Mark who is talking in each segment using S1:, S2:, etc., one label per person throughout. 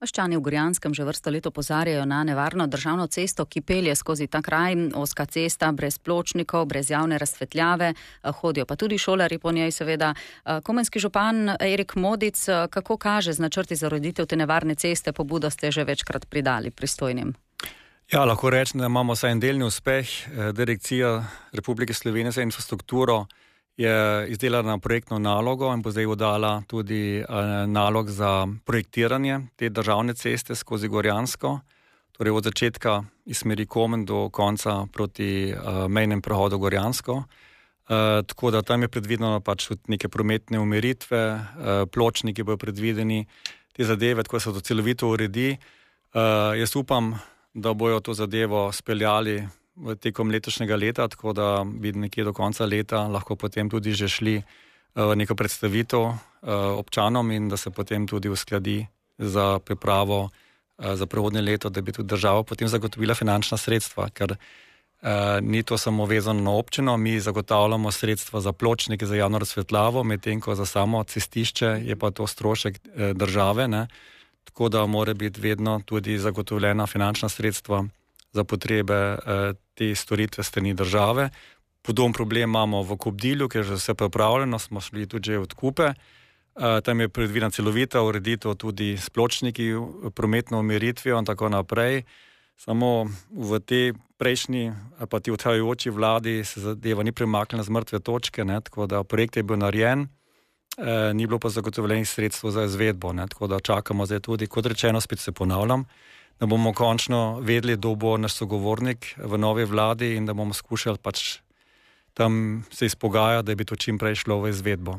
S1: Vaščani v Gorjanskem že vrsto let opozarjajo na nevarno državno cesto, ki pelje skozi ta kraj, ozka cesta, brez pločnikov, brez javne razsvetljave, hodijo pa tudi šolarji po njej seveda. Komenski župan Erik Modic, kako kaže z načrti za ureditev te nevarne ceste, pobudo ste že večkrat pridali pristojnim?
S2: Ja, lahko rečem, da imamo vsaj en delni uspeh. Direkcija Republike Slovenije za infrastrukturo je izdelala projektno nalogo in bo zdaj oddala tudi nalog za projektiranje te državne ceste skozi Gorjansko, torej od začetka iz smeri Komen do konca proti mejnem prehodu Gorjansko. Tako da tam je predvideno pač neke prometne umiritve, pločniki bodo predvideni, te zadeve, tako se to celovito uredi. Jaz upam, da bojo to zadevo speljali tekom letošnjega leta, tako da bi nekje do konca leta lahko potem tudi že šli v neko predstavitev občanom in da se potem tudi uskladi za pripravo za prihodnje leto, da bi tudi država potem zagotovila finančna sredstva, ker ni to samo vezano na občino, mi zagotavljamo sredstva za pločnike, za javno razsvetljavo, medtem ko za samo cestišče je pa to strošek države, ne? Tako da mora biti vedno tudi zagotovljena finančna sredstva za potrebe te storitve strani države. Podoben problem imamo v Kobdilju, ker je že vse pripravljeno, smo šli tudi že odkupe. Tam je predvidena celovita ureditev tudi s pločniki, prometno umiritvijo in tako naprej. Samo v tej prejšnji, pa ti odhajajoči vladi se zadeva ni premaknila z mrtve točke, ne? Tako da projekt je bil narejen, ni bilo pa zagotovljenih sredstv za izvedbo, ne? Tako da čakamo zdaj tudi, kot rečeno, spet se ponavljam, da bomo končno vedeli, kdo bo naš sogovornik v novi vladi in da bomo skušali pač tam se izpogajati, da bi to čim prej šlo v izvedbo.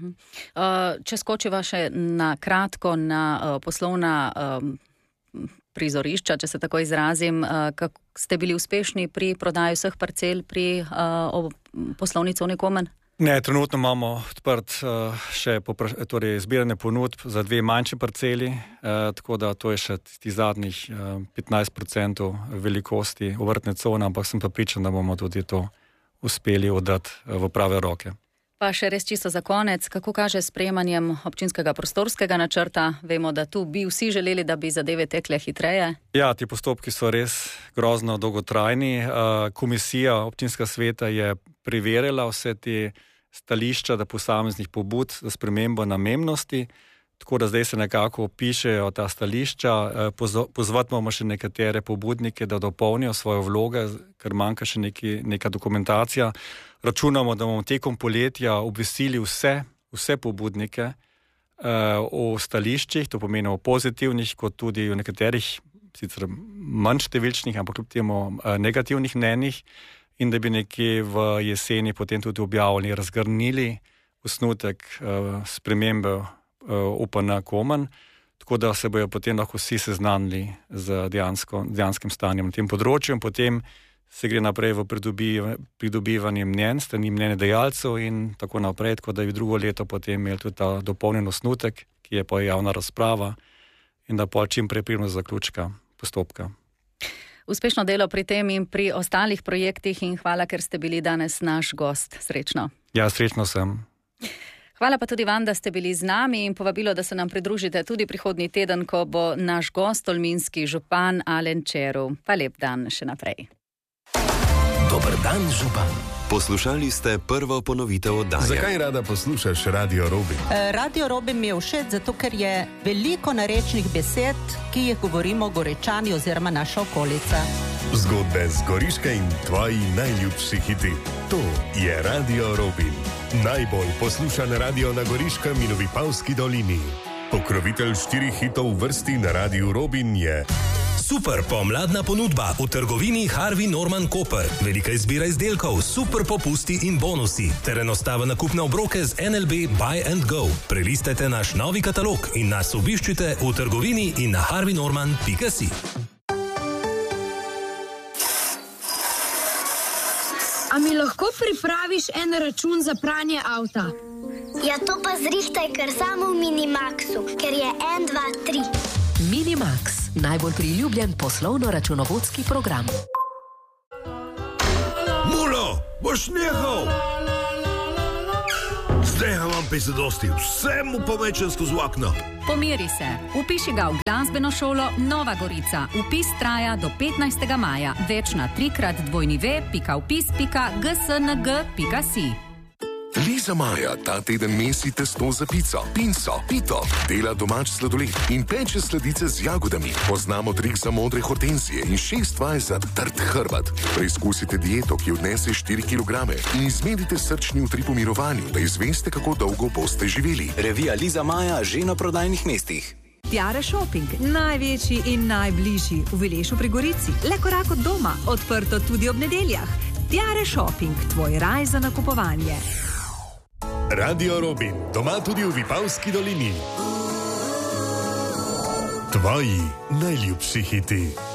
S1: Če skočiva še na kratko na poslovna prizorišča, če se tako izrazim, kako ste bili uspešni pri prodaji vseh parcel pri poslovni coni Komen?
S2: Ne, trenutno imamo odprt še zbiranje ponudb za 2 manjši parceli, tako da to je še tistih zadnjih 15% velikosti obrtne cone, ampak sem pa pričan, da bomo tudi to uspeli oddati v prave roke.
S1: Pa še res čisto za konec, kako kaže s sprejemanjem občinskega prostorskega načrta? Vemo, da tu bi vsi želeli, da bi zadeve tekle hitreje. Ja,
S2: ti postopki so res grozno dolgotrajni. Komisija občinskega sveta je preverila vse te stališča, da posameznih pobud za spremembo namembnosti, tako da zdaj se nekako pišejo ta stališča. Pozvati bomo še nekatere pobudnike, da dopolnijo svoje vloge, ker manjka še neka dokumentacija. Računamo, da bomo tekom poletja obvestili vse pobudnike o stališčih, to pomeni o pozitivnih, kot tudi o nekaterih, sicer manj številčnih, ampak kljub temu negativnih mnenjih, in da bi nekje v jeseni potem tudi objavili, razgrnili osnutek spremembe OPN Komen, tako da se bojo potem lahko vsi seznanili z dejanskim stanjem na tem področju in potem se gre naprej v pridobivanje mnenj, strani mnenjedajalcev in tako naprej, tako da bi drugo leto potem imeli tudi ta dopolnjen osnutek, ki je pa javna razprava in da pa čim prej pridemo do zaključka postopka.
S1: Uspešno delo pri tem in pri ostalih projektih in hvala, ker ste bili danes naš gost. Srečno.
S2: Ja, srečno sem.
S1: Hvala pa tudi vam, da ste bili z nami in povabilo, da se nam pridružite tudi prihodnji teden, ko bo naš gost tolminski župan Alen Čeru. Pa lep dan še naprej.
S3: Dober dan, župan. Poslušali ste prvo ponovitev oddaje.
S4: Zakaj rada poslušaš Radio Robin?
S5: Radio Robin mi je všeč, zato ker je veliko narečnih besed, ki jih govorimo Gorečani oziroma naša okolica.
S4: Zgodbe z Goriške in tvoji najljubši hiti. To je Radio Robin. Najbolj poslušan radio na Goriškem in v Vipavski dolini. Pokrovitelj 4 hitov v vrsti na Radiu Robin je...
S3: Super pomladna ponudba v trgovini Harvey Norman Koper. Velika izbira izdelkov, super popusti in bonusi ter enostaven nakup na obroke z NLB Buy and Go. Prelistajte naš novi katalog in nas obiščite v trgovini in na harveynorman.si.
S6: A mi lahko pripraviš en račun za pranje avta?
S7: Ja, to pa zrihtaj kar samo v Minimaxu, ker je 1, 2, 3.
S8: Minimax, najbolj priljubljen poslovno-računovodski program.
S9: Mulo, boš nehal! Zdaj imam pa zadosti, vse mu pomečem skozi okno.
S1: Pomiri se. Upiši ga v glasbeno šolo Nova Gorica. Upis traja do 15. maja. Več na 3x2v.upis.gsng.si.
S10: Liza Maja ta teden mesi testo za pico, pinco, pito, dela domač sladoled in peče sladice z jagodami. Poznamo trik za modre hortenzije in 6 vaj za trd hrbet. Preizkusite dieto, ki odnese 4 kg in izmerite srčni utrip v mirovanju, da izveste, kako dolgo boste živeli.
S11: Revija Liza Maja že na prodajnih mestih.
S12: Tiare Shopping, največji in najbližji v Vilešu pri Gorici. Le korak od doma, odprto tudi ob nedeljah. Tiare Shopping, tvoj raj za nakupovanje.
S4: Radio Robin, doma tudi v Vipavski dolini. Tvoji najljubši hiti.